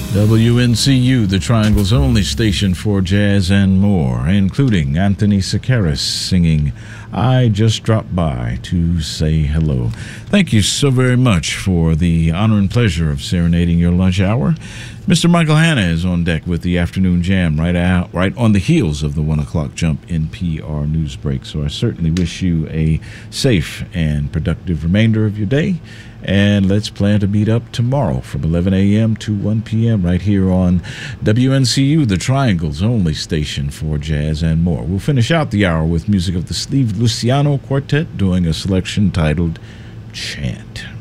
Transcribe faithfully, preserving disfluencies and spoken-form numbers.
W N C U, the Triangle's only station for jazz and more, including Anthony Sakaris singing I Just Dropped By to Say Hello. Thank you so very much for the honor and pleasure of serenading your lunch hour. Mister Michael Hanna is on deck with the afternoon jam right out, right on the heels of the one o'clock jump in P R News Break. So I certainly wish you a safe and productive remainder of your day. And let's plan to meet up tomorrow from eleven a.m. to one p.m. right here on W N C U, the Triangle's only station for jazz and more. We'll finish out the hour with music of the Steve Luciano Quartet doing a selection titled Chant.